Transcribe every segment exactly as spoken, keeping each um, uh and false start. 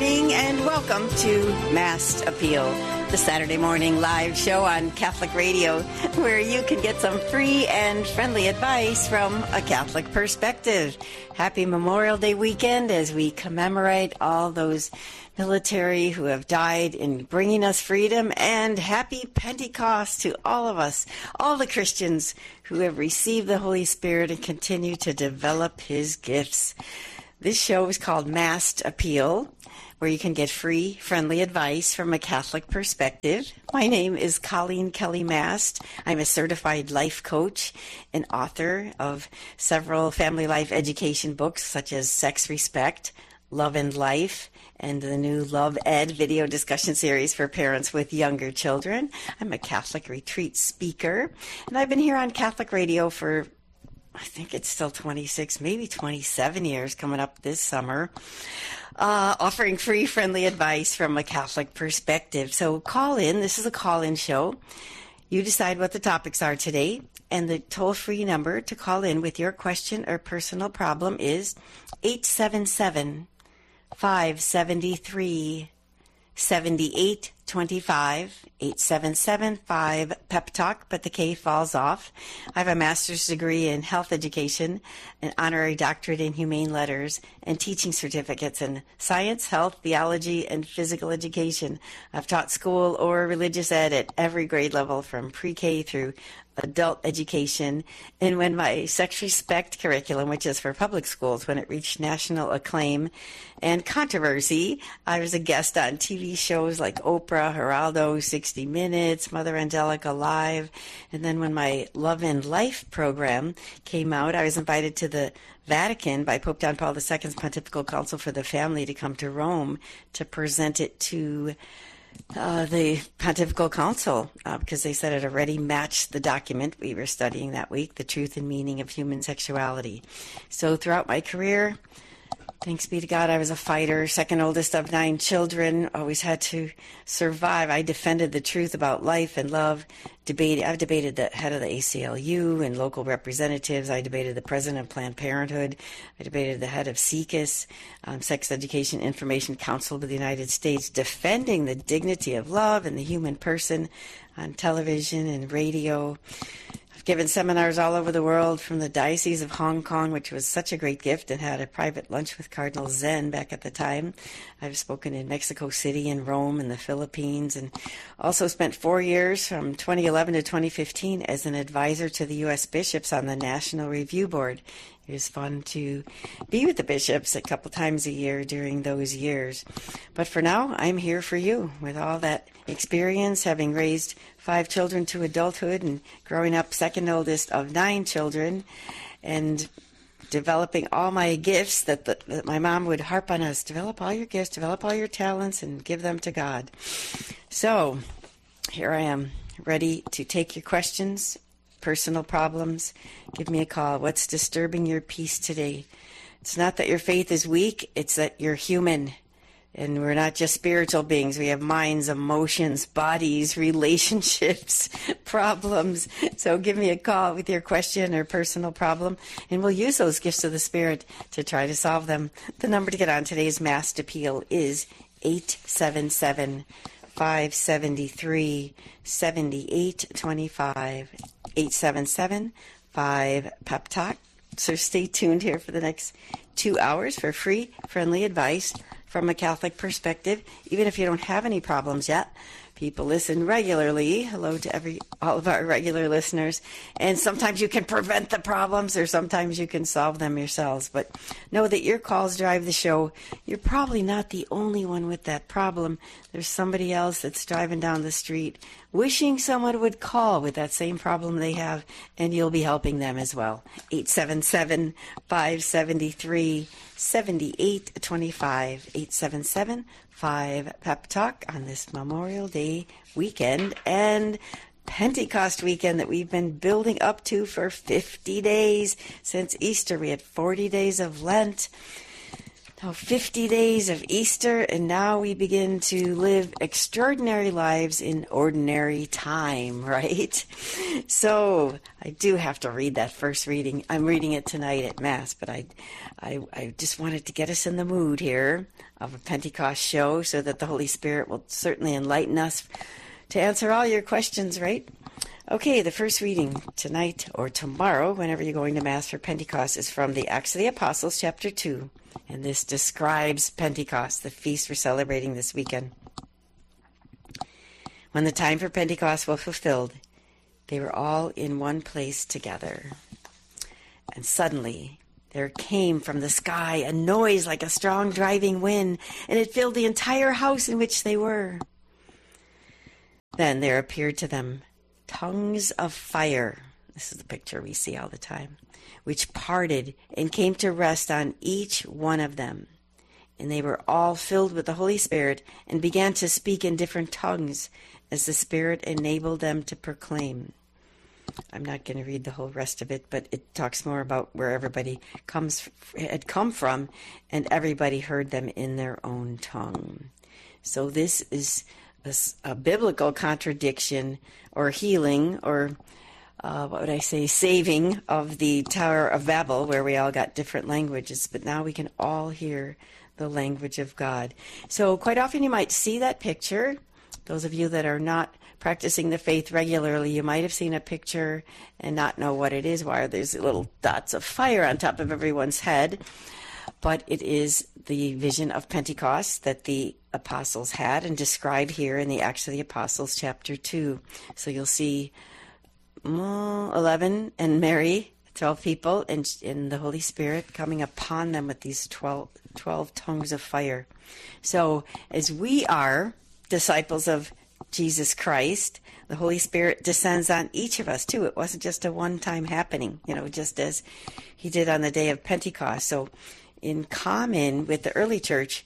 morning and welcome to Mass Appeal, the Saturday morning live show on Catholic Radio where you can get some free and friendly advice from a Catholic perspective. Happy Memorial Day weekend as we commemorate all those military who have died in bringing us freedom, and happy Pentecost to all of us, all the Christians who have received the Holy Spirit and continue to develop His gifts. This show is called Mass Appeal, where you can get free, friendly advice from a Catholic perspective. My name is Colleen Kelly Mast. I'm a certified life coach and author of several family life education books, such as Sex, Respect, Love and Life, and the new Love Ed video discussion series for parents with younger children. I'm a Catholic retreat speaker, and I've been here on Catholic Radio for I think it's still twenty-six, maybe twenty-seven years coming up this summer, uh, offering free, friendly advice from a Catholic perspective. So call in. This is a call-in show. You decide what the topics are today, and the toll-free number to call in with your question or personal problem is eight seven seven, five seven three, seven eight two five, eight seven seven five Pep Talk, but the K falls off. I have a master's degree in health education, an honorary doctorate in humane letters, and teaching certificates in science, health, theology, and physical education. I've taught school or religious ed at every grade level from pre-K through adult education. And when my Sex Respect curriculum, which is for public schools, when it reached national acclaim and controversy, I was a guest on T V shows like Oprah, Geraldo, sixty minutes, Mother Angelica Live. And then when my Love and Life program came out, I was invited to the Vatican by Pope John Paul the Second's Pontifical Council for the Family to come to Rome to present it to Uh, the Pontifical Council, uh, because they said it already matched the document we were studying that week, The Truth and Meaning of Human Sexuality. So throughout my career, thanks be to God, I was a fighter, second oldest of nine children, always had to survive. I defended the truth about life and love. Debated, I've debated the head of the A C L U and local representatives. I debated the president of Planned Parenthood. I debated the head of SECUS, um, Sex Education Information Council of the United States, defending the dignity of love and the human person on television and radio. I've given seminars all over the world, from the Diocese of Hong Kong, which was such a great gift, and had a private lunch with Cardinal Zen back at the time. I've spoken in Mexico City and Rome and the Philippines, and also spent four years from twenty eleven to twenty fifteen as an advisor to the U S bishops on the National Review Board. It was fun to be with the bishops a couple times a year during those years. But for now, I'm here for you with all that experience, having raised five children to adulthood and growing up second oldest of nine children, and developing all my gifts that, the, that my mom would harp on us. Develop all your gifts, develop all your talents, and give them to God. So here I am, ready to take your questions, personal problems. Give me a call. What's disturbing your peace today? It's not that your faith is weak, it's that you're human. And we're not just spiritual beings. We have minds, emotions, bodies, relationships, problems. So give me a call with your question or personal problem, and we'll use those gifts of the Spirit to try to solve them. The number to get on today's Mass Appeal is eight seven seven, five seven three, seven eight two five, eight seven seven, five Pep Talk. So stay tuned here for the next two hours for free, friendly advice from a Catholic perspective, even if you don't have any problems yet. People listen regularly. Hello to every all of our regular listeners. And sometimes you can prevent the problems, or sometimes you can solve them yourselves. But know that your calls drive the show. You're probably not the only one with that problem. There's somebody else that's driving down the street wishing someone would call with that same problem they have, and you'll be helping them as well. eight seven seven, five seven three, seven eight two five, eight seven seven, five Pep Talk on this Memorial Day weekend and Pentecost weekend that we've been building up to for fifty days since Easter. We had forty days of Lent. Now, fifty days of Easter, and now we begin to live extraordinary lives in ordinary time, right? So, I do have to read that first reading. I'm reading it tonight at Mass, but I, I, I just wanted to get us in the mood here of a Pentecost show so that the Holy Spirit will certainly enlighten us to answer all your questions, right? Okay, the first reading tonight or tomorrow, whenever you're going to Mass for Pentecost, is from the Acts of the Apostles, chapter two. And this describes Pentecost, the feast we're celebrating this weekend. When the time for Pentecost was fulfilled, they were all in one place together. And suddenly there came from the sky a noise like a strong driving wind, and it filled the entire house in which they were. Then there appeared to them tongues of fire. This is the picture we see all the time, which parted and came to rest on each one of them. And they were all filled with the Holy Spirit and began to speak in different tongues as the Spirit enabled them to proclaim. I'm not going to read the whole rest of it, but it talks more about where everybody comes had come from, and everybody heard them in their own tongue. So this is a, a biblical contradiction or healing or Uh, what would I say, saving of the Tower of Babel, where we all got different languages, but now we can all hear the language of God. So quite often you might see that picture. Those of you that are not practicing the faith regularly, you might have seen a picture and not know what it is, why there's little dots of fire on top of everyone's head. But it is the vision of Pentecost that the apostles had and described here in the Acts of the Apostles, chapter two. So you'll see eleven and Mary, twelve people, and, and the Holy Spirit coming upon them with these twelve, twelve tongues of fire. So as we are disciples of Jesus Christ, the Holy Spirit descends on each of us too. It wasn't just a one-time happening, you know, just as he did on the day of Pentecost. So in common with the early church,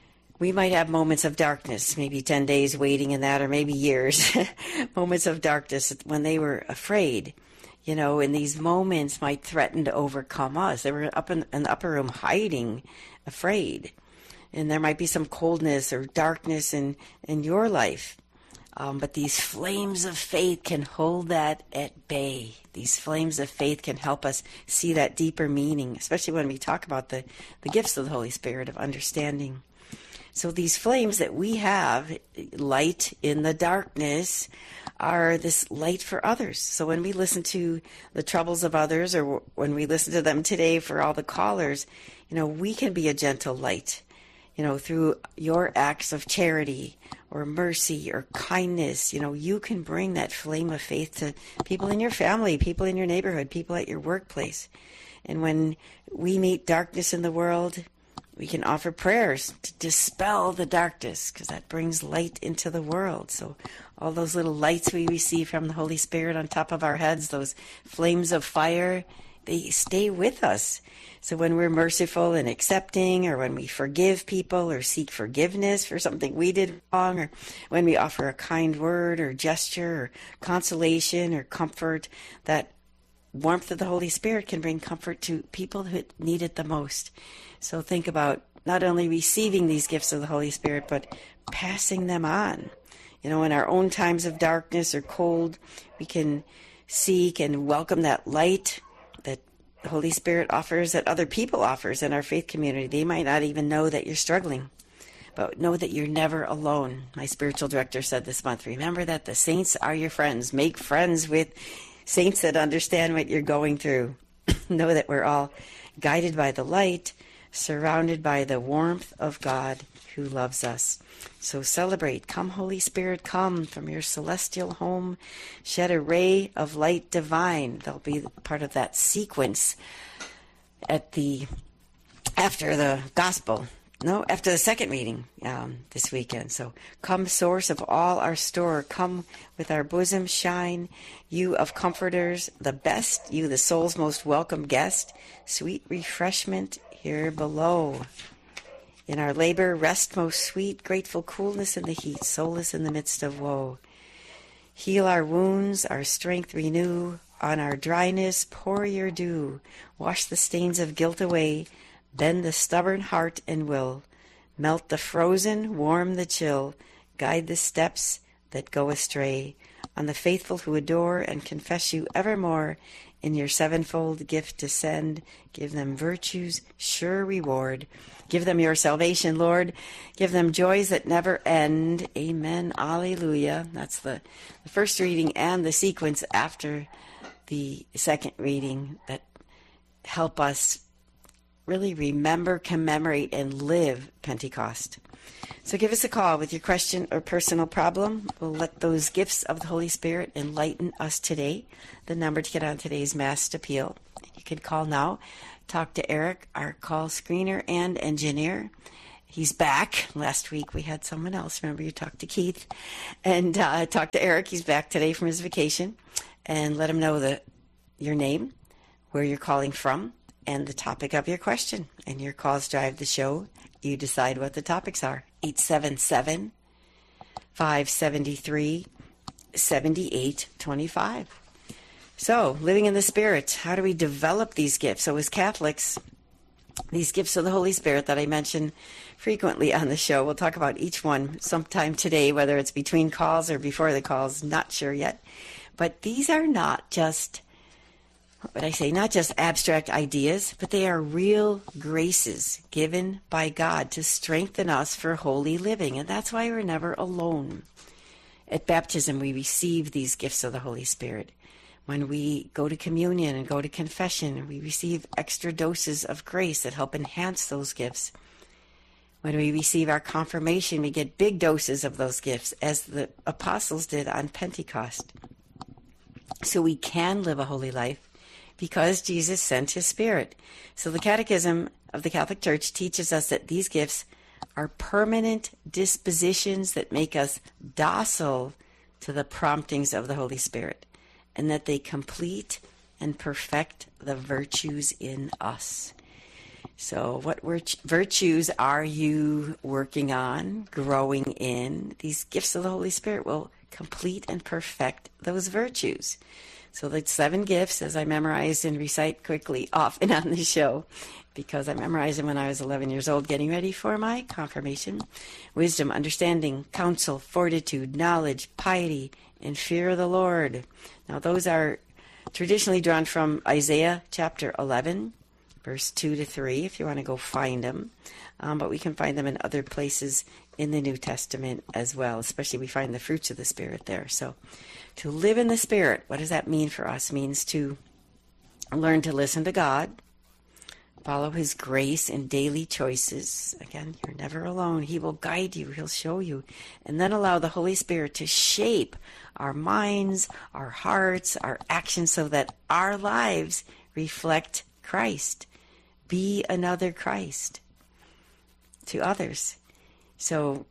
we might have moments of darkness, maybe ten days waiting in that, or maybe years, moments of darkness when they were afraid, you know, and these moments might threaten to overcome us. They were up in, in the upper room hiding, afraid. And there might be some coldness or darkness in, in your life. Um, but these flames of faith can hold that at bay. These flames of faith can help us see that deeper meaning, especially when we talk about the, the gifts of the Holy Spirit of understanding. So these flames that we have, light in the darkness, are this light for others. So when we listen to the troubles of others, or when we listen to them today for all the callers, you know, we can be a gentle light, you know, through your acts of charity or mercy or kindness. You know, you can bring that flame of faith to people in your family, people in your neighborhood, people at your workplace. And when we meet darkness in the world, we can offer prayers to dispel the darkness, because that brings light into the world. So all those little lights we receive from the Holy Spirit on top of our heads, those flames of fire, they stay with us. So when we're merciful and accepting, or when we forgive people or seek forgiveness for something we did wrong, or when we offer a kind word or gesture or consolation or comfort, that warmth of the Holy Spirit can bring comfort to people who need it the most. So think about not only receiving these gifts of the Holy Spirit, but passing them on. You know, in our own times of darkness or cold, we can seek and welcome that light that the Holy Spirit offers, that other people offers in our faith community. They might not even know that you're struggling, but know that you're never alone. My spiritual director said this month, remember that the saints are your friends. Make friends with saints that understand what you're going through. Know that we're all guided by the light, surrounded by the warmth of God who loves us. So celebrate. Come, Holy Spirit, come from your celestial home. Shed a ray of light divine. They'll be part of that sequence at the after the gospel. No, after the second reading um, this weekend. So come, source of all our store. Come with our bosom shine. You of comforters, the best. You, the soul's most welcome guest. Sweet refreshment here below. In our labor, rest most sweet, grateful coolness in the heat, solace in the midst of woe. Heal our wounds, our strength renew. On our dryness, pour your dew. Wash the stains of guilt away. Bend the stubborn heart and will. Melt the frozen, warm the chill. Guide the steps that go astray. On the faithful who adore and confess you evermore. In your sevenfold gift descend. Give them virtue's sure reward. Give them your salvation, Lord. Give them joys that never end. Amen. Alleluia. That's the, the first reading and the sequence after the second reading that help us really remember, commemorate, and live Pentecost. So give us a call with your question or personal problem. We'll let those gifts of the Holy Spirit enlighten us today. The number to get on today's Mass Appeal. You can call now. Talk to Eric, our call screener and engineer. He's back. Last week we had someone else. Remember, you talked to Keith. And uh, talk to Eric. He's back today from his vacation. And let him know the, your name, where you're calling from, and the topic of your question. And your calls drive the show. You decide what the topics are. eight seven seven, five seven three, seven eight two five. So, living in the Spirit, how do we develop these gifts? So as Catholics, these gifts of the Holy Spirit that I mention frequently on the show, we'll talk about each one sometime today, whether it's between calls or before the calls, not sure yet. But these are not just, what would I say, not just abstract ideas, but they are real graces given by God to strengthen us for holy living. And that's why we're never alone. At baptism, we receive these gifts of the Holy Spirit. When we go to communion and go to confession, we receive extra doses of grace that help enhance those gifts. When we receive our confirmation, we get big doses of those gifts, as the apostles did on Pentecost. So we can live a holy life because Jesus sent his Spirit. So the Catechism of the Catholic Church teaches us that these gifts are permanent dispositions that make us docile to the promptings of the Holy Spirit, and that they complete and perfect the virtues in us. So what virtues are you working on, growing in? These gifts of the Holy Spirit will complete and perfect those virtues. So the seven gifts, as I memorize and recite quickly often on the show, because I memorized them when I was eleven years old, getting ready for my confirmation. Wisdom, understanding, counsel, fortitude, knowledge, piety, and fear of the Lord. Now those are traditionally drawn from Isaiah chapter eleven, verse two to three, if you want to go find them. Um, but we can find them in other places in the New Testament as well, especially we find the fruits of the Spirit there. So to live in the Spirit, what does that mean for us? It means to learn to listen to God, follow his grace in daily choices. Again, you're never alone. He will guide you. He'll show you. And then allow the Holy Spirit to shape our minds, our hearts, our actions so that our lives reflect Christ. Be another Christ to others. So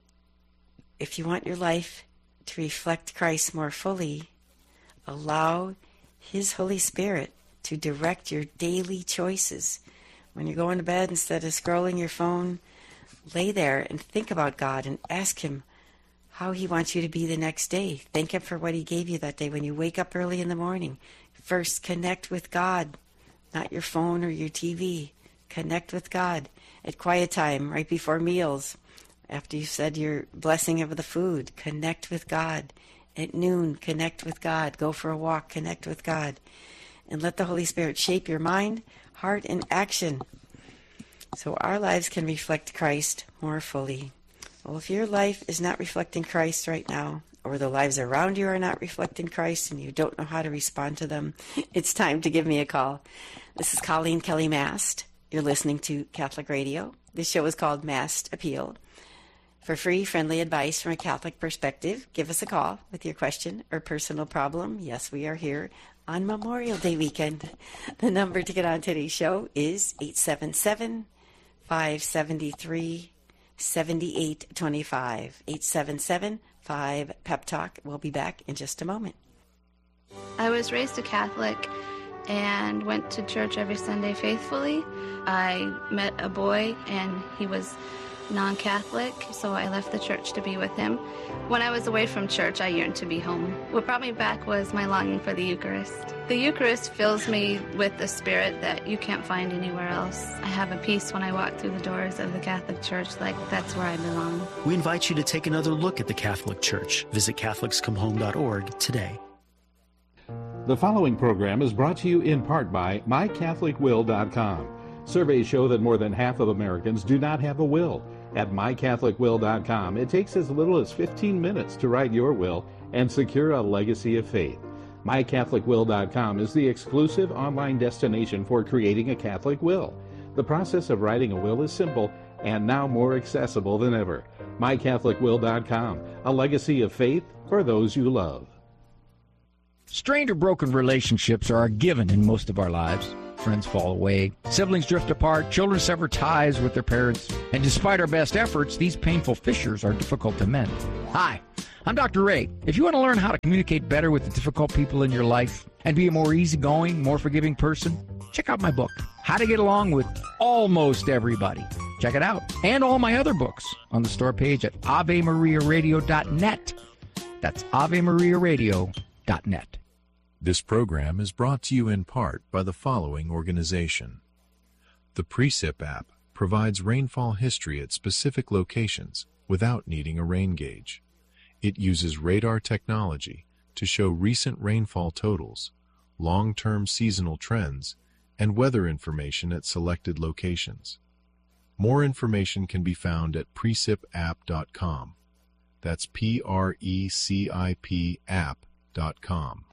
if you want your life to reflect Christ more fully, allow his Holy Spirit to direct your daily choices. When you're going to bed, instead of scrolling your phone, lay there and think about God and ask him how he wants you to be the next day. Thank him for what he gave you that day. When you wake up early in the morning, first connect with God, not your phone or your T V. Connect with God at quiet time, right before meals, after you've said your blessing of the food. Connect with God. At noon, connect with God. Go for a walk, connect with God. And let the Holy Spirit shape your mind, heart, and action so our lives can reflect Christ more fully. Well, if your life is not reflecting Christ right now, or the lives around you are not reflecting Christ and you don't know how to respond to them, it's time to give me a call. This is Colleen Kelly Mast. You're listening to Catholic Radio. This show is called Mast Appeal. For free, friendly advice from a Catholic perspective, give us a call with your question or personal problem. Yes, we are here on Memorial Day weekend. The number to get on today's show is eight seven seven, five seven three, seven eight two five. eight seven seven, five, P E P Talk. We'll be back in just a moment. I was raised a Catholic and went to church every Sunday faithfully. I met a boy, and he was non-Catholic, so I left the church to be with him. When I was away from church, I yearned to be home. What brought me back was my longing for the Eucharist. The Eucharist fills me with a spirit that you can't find anywhere else. I have a peace when I walk through the doors of the Catholic Church, like that's where I belong. We invite you to take another look at the Catholic Church. Visit Catholics Come Home dot org today. The following program is brought to you in part by my catholic will dot com. Surveys show that more than half of Americans do not have a will. At my catholic will dot com, it takes as little as fifteen minutes to write your will and secure a legacy of faith. my catholic will dot com is the exclusive online destination for creating a Catholic will. The process of writing a will is simple and now more accessible than ever. my catholic will dot com, a legacy of faith for those you love. Strained or broken relationships are a given in most of our lives. Friends fall away, siblings drift apart, children sever ties with their parents, and despite our best efforts, these painful fissures are difficult to mend. Hi, I'm Doctor Ray. If you want to learn how to communicate better with the difficult people in your life and be a more easygoing, more forgiving person, check out my book, How to Get Along with Almost Everybody. Check it out. And all my other books on the store page at ave maria radio dot net. That's ave maria radio dot net. This program is brought to you in part by the following organization. The Precip app provides rainfall history at specific locations without needing a rain gauge. It uses radar technology to show recent rainfall totals, long-term seasonal trends, and weather information at selected locations. More information can be found at precip app dot com. That's P R E C I P app dot com.